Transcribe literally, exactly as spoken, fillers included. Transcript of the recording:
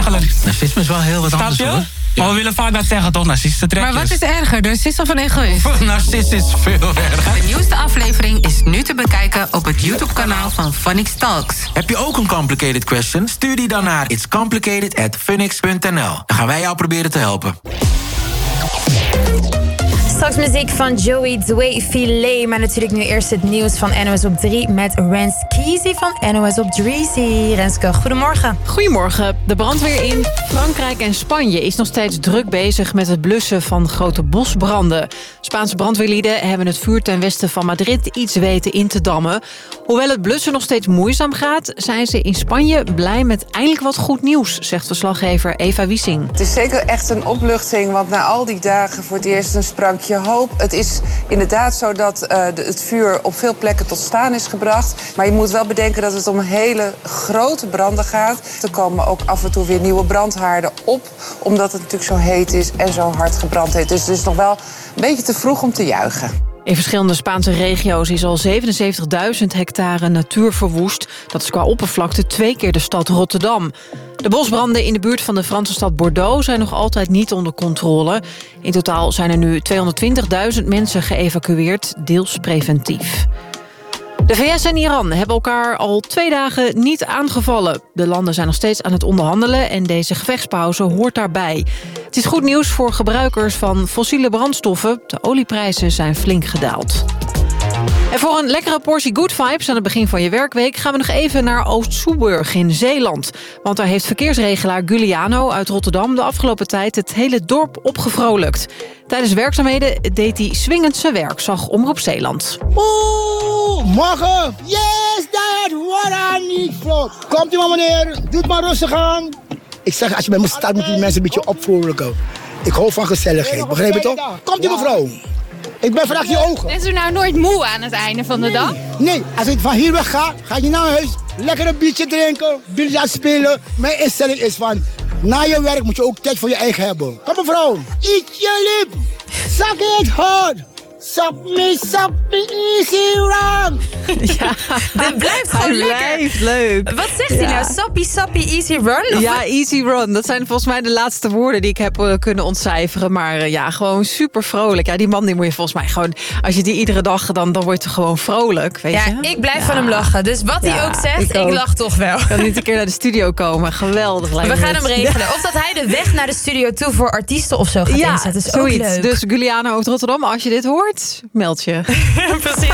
eigenlijk. Narcisme is wel heel wat anders, Snap je? hoor. Maar we willen vaak dat zeggen, toch? Narcistische trekjes. Maar wat is erger, narcist of een egoïst? Narcist is veel erger. De nieuwste aflevering is nu te bekijken op het YouTube-kanaal van Funix Talks. Heb je ook een complicated question? Stuur die dan naar its complicated at funix punt n l. Dan gaan wij jou proberen te helpen. Straks muziek van Joey Dway Filet. Maar natuurlijk nu eerst het nieuws van N O S op drie met Rens Keezy van N O S op drie. Renske, goedemorgen. Goedemorgen. De brandweer in Frankrijk en Spanje is nog steeds druk bezig met het blussen van grote bosbranden. Spaanse brandweerlieden hebben het vuur ten westen van Madrid iets weten in te dammen. Hoewel het blussen nog steeds moeizaam gaat, zijn ze in Spanje blij met eindelijk wat goed nieuws, zegt verslaggever Eva Wiesing. Het is zeker echt een opluchting, want na al die dagen voor het eerst een sprankje hoop. Het is inderdaad zo dat uh, de, het vuur op veel plekken tot staan is gebracht. Maar je moet wel bedenken dat het om hele grote branden gaat. Er komen ook af en toe weer nieuwe brandhaarden op, omdat het natuurlijk zo heet is en zo hard gebrand heeft. Dus het is nog wel een beetje te vroeg om te juichen. In verschillende Spaanse regio's is al zevenenzeventigduizend hectare natuur verwoest. Dat is qua oppervlakte twee keer de stad Rotterdam. De bosbranden in de buurt van de Franse stad Bordeaux zijn nog altijd niet onder controle. In totaal zijn er nu tweehonderdtwintigduizend mensen geëvacueerd, deels preventief. De V S en Iran hebben elkaar al twee dagen niet aangevallen. De landen zijn nog steeds aan het onderhandelen en deze gevechtspauze hoort daarbij. Het is goed nieuws voor gebruikers van fossiele brandstoffen. De olieprijzen zijn flink gedaald. En voor een lekkere portie good vibes aan het begin van je werkweek gaan we nog even naar Oost-Soeburg in Zeeland. Want daar heeft verkeersregelaar Giuliano uit Rotterdam de afgelopen tijd het hele dorp opgevrolijkt. Tijdens werkzaamheden deed hij swingend zijn werk, zag Omroep Zeeland. Oeh, morgen! Yes, that's what I need from. Komt u maar meneer, doe het maar rustig aan. Ik zeg, als je bij me staat, moet je mensen een beetje opvrolijken. Ik hou van gezelligheid, begrijp je toch? Komt u mevrouw. Ik ben vandaag je ogen. Bent u nou nooit moe aan het einde van de nee. dag? Nee, als ik van hier weg ga, ga je naar huis. Lekker een biertje drinken, biljart spelen. Mijn instelling is van, na je werk moet je ook tijd voor je eigen hebben. Kom mevrouw, eet je lip. Suck it hard. Suck me, suck me easy run. Ja, dit blijft gewoon Hij lekker. blijft leuk. Wat zegt hij Ja. nou? Sappie, sappie, easy run? Of Ja, wat? easy run. Dat zijn volgens mij de laatste woorden die ik heb uh, kunnen ontcijferen. Maar uh, ja, gewoon super vrolijk. Ja, die man die moet je volgens mij gewoon... Als je die iedere dag, dan, dan word je gewoon vrolijk, weet Ja, je? ik blijf Ja. van hem lachen. Dus wat hij Ja, ook zegt, ik ik, ook. lach toch wel. Ik kan niet een keer naar de studio komen. Geweldig. lijkt We me gaan het. hem regelen. Of dat hij de weg naar de studio toe voor artiesten of zo gaat Ja, inzetten. is ook zoiets. leuk. Dus Giuliano uit Rotterdam, als je dit hoort, meld je. Precies.